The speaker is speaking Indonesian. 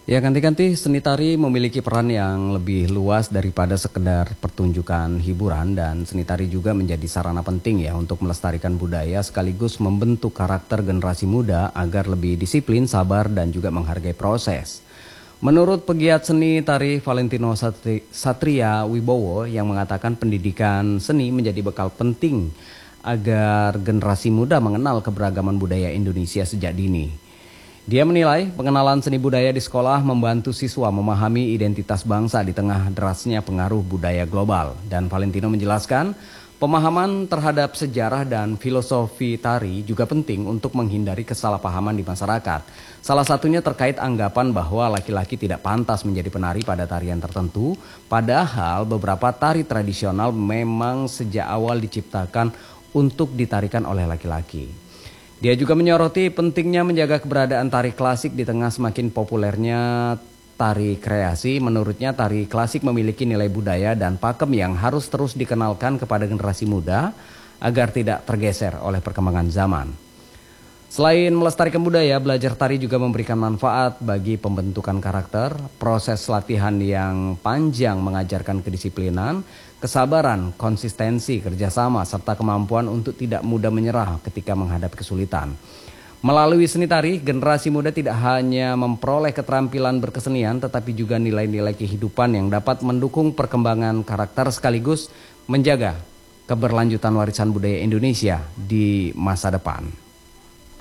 Ya, ganti-ganti seni tari memiliki peran yang lebih luas daripada sekedar pertunjukan hiburan, dan seni tari juga menjadi sarana penting ya untuk melestarikan budaya sekaligus membentuk karakter generasi muda agar lebih disiplin, sabar, dan juga menghargai proses. Menurut pegiat seni tari Valentino Satria Wibowo yang mengatakan pendidikan seni menjadi bekal penting agar generasi muda mengenal keberagaman budaya Indonesia sejak dini. Dia menilai pengenalan seni budaya di sekolah membantu siswa memahami identitas bangsa di tengah derasnya pengaruh budaya global. Dan Valentino menjelaskan, pemahaman terhadap sejarah dan filosofi tari juga penting untuk menghindari kesalahpahaman di masyarakat. Salah satunya terkait anggapan bahwa laki-laki tidak pantas menjadi penari pada tarian tertentu, padahal beberapa tari tradisional memang sejak awal diciptakan untuk ditarikan oleh laki-laki. Dia juga menyoroti pentingnya menjaga keberadaan tari klasik di tengah semakin populernya tari kreasi. Menurutnya tari klasik memiliki nilai budaya dan pakem yang harus terus dikenalkan kepada generasi muda agar tidak tergeser oleh perkembangan zaman. Selain melestarikan budaya, belajar tari juga memberikan manfaat bagi pembentukan karakter. Proses latihan yang panjang mengajarkan kedisiplinan, kesabaran, konsistensi, kerjasama, serta kemampuan untuk tidak mudah menyerah ketika menghadapi kesulitan. Melalui seni tari, generasi muda tidak hanya memperoleh keterampilan berkesenian, tetapi juga nilai-nilai kehidupan yang dapat mendukung perkembangan karakter sekaligus menjaga keberlanjutan warisan budaya Indonesia di masa depan.